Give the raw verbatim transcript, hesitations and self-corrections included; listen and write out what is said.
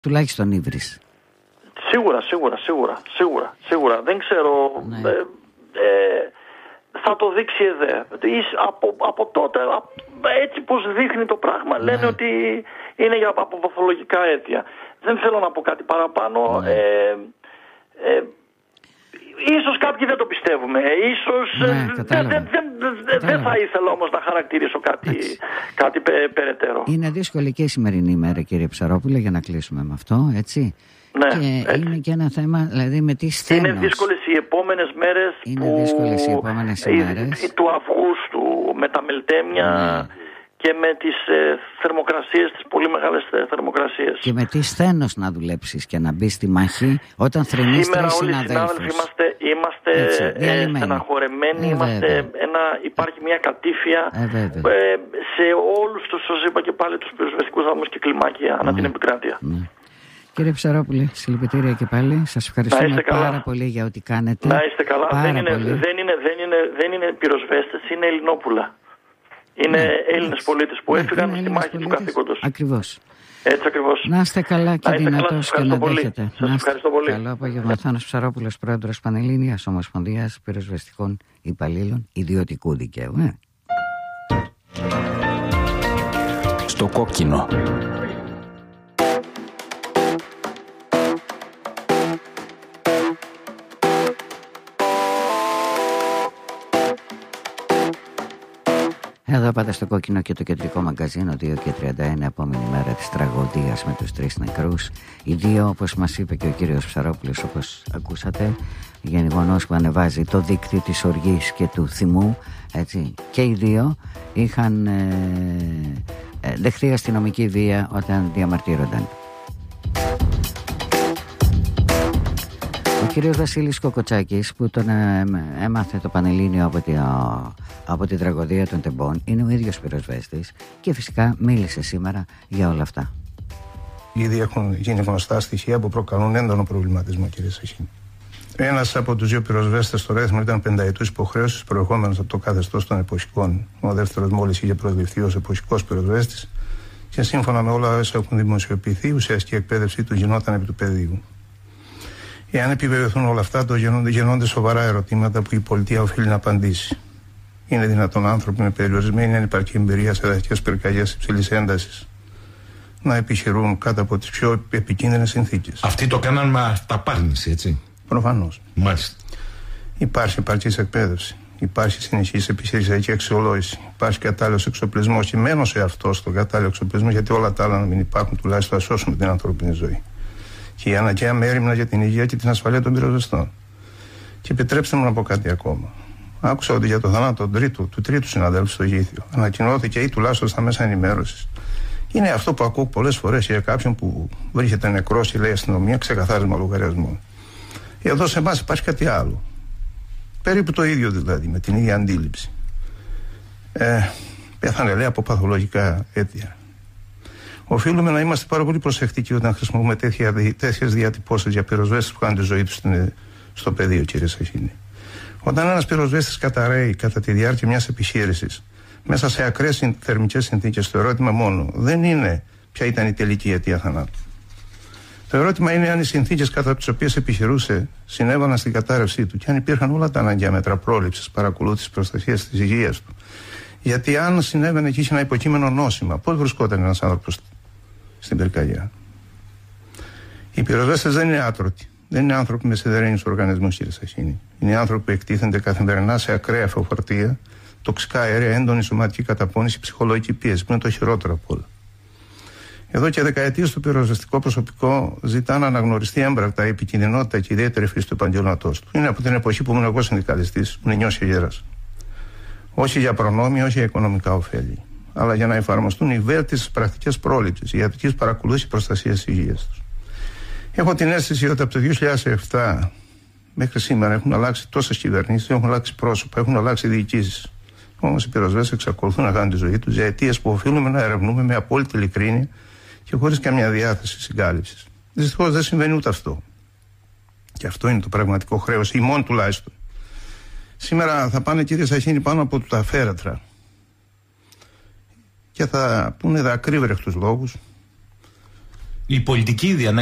Τουλάχιστον ύβρις. Σίγουρα, σίγουρα, σίγουρα, σίγουρα, σίγουρα. Δεν ξέρω. Ναι. Ε, ε, θα το δείξει ΕΔΕ. Από, από τότε, έτσι πως δείχνει το πράγμα, ναι. λένε ότι είναι για αποπαθολογικά αίτια. Δεν θέλω να πω κάτι παραπάνω. Ναι. Ε, ε, ίσως κάποιοι δεν το πιστεύουμε. Ίσως ναι, δεν δε, δε, δε, δε θα ήθελα όμως να χαρακτηρίσω κάτι, κάτι πε, περαιτέρω. Είναι δύσκολη και η σημερινή ημέρα, κύριε Ψαρόπουλε, για να κλείσουμε με αυτό, έτσι. Ναι, και έτσι. Είναι και ένα θέμα, δηλαδή με τι σθένος. Είναι δύσκολες οι επόμενες μέρες. Είναι που... δύσκολες οι επόμενες ημέρες. Του Αυγούστου με τα μελτέμια ναι. και με τις ε, θερμοκρασίες, τις πολύ μεγάλες θερμοκρασίες. Και με τι σθένος να δουλέψεις και να μπει στη μάχη όταν θρηνείς τρεις συναδέλφους. Σήμερα όλοι οι συνάδελφοι είμαστε, είμαστε ε, στεναχωρεμένοι, ε, είμαστε ένα, υπάρχει μια κατήφια ε, ε, σε όλους τους, όπως είπα και πάλι, τους πυροσβεστικούς δρόμους και κλιμάκια ανά ναι. την επικράτεια. Ναι. Κύριε Ψαρόπουλε, συλληπιτήρια και πάλι. Σας ευχαριστούμε πάρα πολύ για ό,τι κάνετε. Να είστε καλά. Δεν είναι, δεν, είναι, δεν, είναι, δεν είναι πυροσβέστες, είναι Ελληνόπουλα. Είναι ναι, Έλληνες πολίτες που ναι, έφυγαν στη μάχη του καθήκοντος. Ακριβώς. Έτσι ακριβώς. Να είστε καλά και δυνατός και να δέχετε. Σας ευχαριστώ πολύ. Καλό απόγευμα. Θάνος Ψαρόπουλος, πρόεδρος Πανελλήνιας Ομοσπονδίας Πυροσβεστικών Υπαλλήλων Ιδιωτικού Δικαίου. Ε. Στο κόκκινο. Εδώ πάτε στο κόκκινο και το κεντρικό μαγκαζίνο δύο και τριάντα ένα, επόμενη μέρα της τραγωδίας με τους τρεις νεκρούς. Οι δύο, όπως μας είπε και ο κύριος Ψαρόπουλος, όπως ακούσατε, γεγονός που ανεβάζει το δίκτυο της οργής και του θυμού, έτσι. Και οι δύο είχαν ε, ε, δεχθεί αστυνομική βία όταν διαμαρτύρονταν. Ο κύριος Βασίλης Κοκοτσάκης, που τον ε, έμαθε το Πανελλήνιο από, τη, ο, από την τραγωδία των Τεμπών, είναι ο ίδιος πυροσβέστης και φυσικά μίλησε σήμερα για όλα αυτά. Ήδη έχουν γίνει γνωστά στοιχεία που προκαλούν έντονο προβληματισμό, κύριε Σαχίνη. Ένας από τους δύο πυροσβέστες στο Ρέθμο ήταν πενταετούς υποχρέωσης προερχόμενος από το καθεστώς των εποχικών. Ο δεύτερος μόλις είχε προσληφθεί ως εποχικός πυροσβέστης και σύμφωνα με όλα όσα έχουν δημοσιοποιηθεί, η ουσιαστική εκπαίδευσή του γινόταν επί του πεδίου. Εάν επιβεβαιωθούν όλα αυτά, το γεννώνται, γεννώνται σοβαρά ερωτήματα που η πολιτεία οφείλει να απαντήσει. Είναι δυνατόν άνθρωποι με περιορισμένη ανυπαρκή εμπειρία σε δαχτυλικές πυρκαγιές υψηλής έντασης να επιχειρούν κάτω από τις πιο επικίνδυνες συνθήκες? Αυτοί το κάναν με αυταπάρνηση, έτσι. Προφανώς. Μάλιστα. Υπάρχει επαρκής εκπαίδευση. Υπάρχει συνεχής επιχειρησιακή αξιολόγηση. Υπάρχει κατάλληλος εξοπλισμός και μένω σε αυτό, στον κατάλληλο εξοπλισμό, γιατί όλα τα άλλα να μην υπάρχουν, τουλάχιστον να σώσουμε την ανθρώπινη ζωή. Και η αναγκαία μέριμνα για την υγεία και την ασφαλεία των πυροσβεστών. Και επιτρέψτε μου να πω κάτι ακόμα. Άκουσα ότι για το θάνατο του τρίτου, του τρίτου συναδέλφου στο Γήθιο ανακοινώθηκε ή τουλάχιστον στα μέσα ενημέρωσης. Είναι αυτό που ακούω πολλές φορές για κάποιον που βρίσκεται νεκρός και λέει αστυνομία, ξεκαθάρισμα λογαριασμών. Εδώ σε εμάς υπάρχει κάτι άλλο. Περίπου το ίδιο δηλαδή, με την ίδια αντίληψη. Ε, πέθανε, λέει, από παθολογικά αίτια. Οφείλουμε να είμαστε πάρα πολύ προσεκτικοί όταν χρησιμοποιούμε τέτοιες διατυπώσεις για πυροσβέστες που κάνουν τη ζωή τους στο πεδίο, κύριε Σαχίνη. Όταν ένας πυροσβέστης καταραίει κατά τη διάρκεια μιας επιχείρησης μέσα σε ακραίες θερμικές συνθήκες, το ερώτημα μόνο δεν είναι ποια ήταν η τελική αιτία θανάτου. Το ερώτημα είναι αν οι συνθήκες κατά τις οποίες επιχειρούσε συνέβαλαν στην κατάρρευσή του και αν υπήρχαν όλα τα αναγκαία μέτρα πρόληψης, παρακολούθησης, προστασίας της υγείας του. Γιατί αν συνέβαινε και είχε ένα υποκείμενο νόσημα, πώς βρισκόταν ένας άνθρωπος στην πυρκαγιά? Οι πυροσβέστες δεν είναι άτρωτοι. Δεν είναι άνθρωποι με σιδερένιους οργανισμούς, κύριε Σαχίνη. Είναι άνθρωποι που εκτίθενται καθημερινά σε ακραία φεοφορτία, τοξικά αέρια, έντονη σωματική καταπώνηση, ψυχολογική πίεση, που είναι το χειρότερο απ' όλα. Εδώ και δεκαετίες το πυροσβεστικό προσωπικό ζητά να αναγνωριστεί έμπρακτα η επικινδυνότητα και η ιδιαίτερη φύση του επαγγέλματός του. Είναι από την εποχή που ήμουν εγώ συνδικαλιστής, που είναι νιώσει γέρας. Όχι για προνόμια, όχι για οικονομικά ωφέλη, αλλά για να εφαρμοστούν οι βέλτιστες πρακτικές πρόληψης, ιατρικής παρακολούθησης και προστασίας της υγείας τους. Έχω την αίσθηση ότι από το δύο χιλιάδες επτά μέχρι σήμερα έχουν αλλάξει τόσες κυβερνήσεις, έχουν αλλάξει πρόσωπα, έχουν αλλάξει διοικήσεις. Όμως οι πυροσβέστες εξακολουθούν να κάνουν τη ζωή τους για αιτίες που οφείλουμε να ερευνούμε με απόλυτη ειλικρίνεια και χωρίς καμιά διάθεση συγκάλυψης. Δυστυχώς δεν συμβαίνει ούτε αυτό. Και αυτό είναι το πραγματικό χρέος, ημών τουλάχιστον. Σήμερα θα πάνε, κύριε Σαχίνη, πάνω από τα φέρετρα και θα πούνε δακρύβρεχτους λόγους Η πολιτική ήδη